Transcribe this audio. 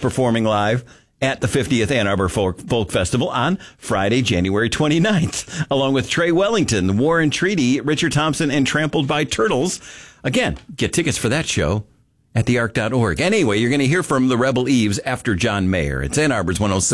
performing live at the 50th Ann Arbor Folk Festival on Friday, January 29th, along with Trey Wellington, War and Treaty, Richard Thompson, and Trampled by Turtles. Again, get tickets for that show at thearc.org. Anyway, you're going to hear from the Rebel Eves after John Mayer. It's Ann Arbor's 106.